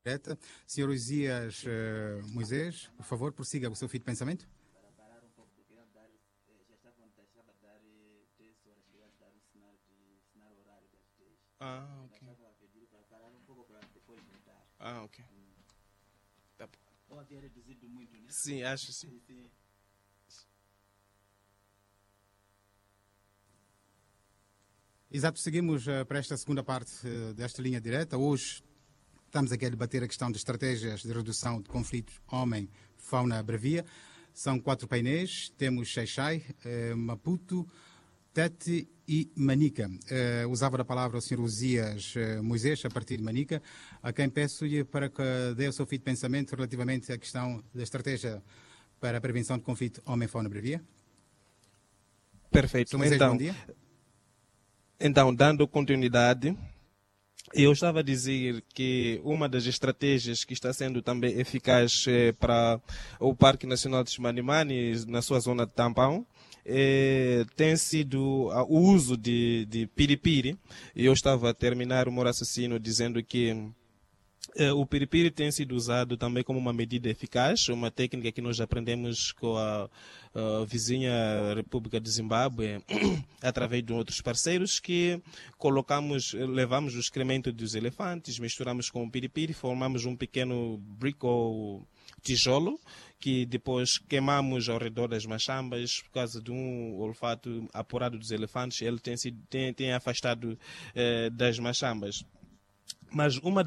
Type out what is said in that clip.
direta. Senhor Uzias Moisés, por favor, prossiga o seu fio de pensamento. Para parar um pouco, porque já estava a dar 3 horas, chegar a dar um sinal horário das 10. Ok. Estava a pedir para parar um pouco para depois voltar. Ok. Tá bom. Ou havia reduzido muito, né? Sim, acho sim. Sim. Exato, seguimos para esta segunda parte desta linha direta. Hoje estamos aqui a debater a questão de estratégias de redução de conflitos homem-fauna bravia. São 4 painéis, temos Xai-Xai, Maputo, Tete e Manica. Usava a palavra o Sr. Uzias Moisés, a partir de Manica, a quem peço-lhe para que dê o seu fio de pensamento relativamente à questão da estratégia para a prevenção de conflito homem-fauna bravia. Perfeito. Sr. Moisés, bom dia. Então, dando continuidade, eu estava a dizer que uma das estratégias que está sendo também eficaz para o Parque Nacional de Chimanimani, na sua zona de Tampão, tem sido o uso de piripiri. Eu estava a terminar o meu raciocínio dizendo que o piripiri tem sido usado também como uma medida eficaz, uma técnica que nós aprendemos com a vizinha República de Zimbábue, através de outros parceiros, que levamos o excremento dos elefantes, misturamos com o piripiri, formamos um pequeno brick ou tijolo, que depois queimamos ao redor das machambas. Por causa de um olfato apurado dos elefantes, ele tem afastado das machambas. Mas uma